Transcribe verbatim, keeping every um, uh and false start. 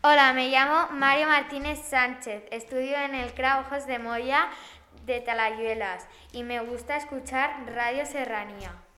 Hola, me llamo Mario Martínez Sánchez, estudio en el C R A Ojos de Moria de Talayuelas y me gusta escuchar Radio Serranía.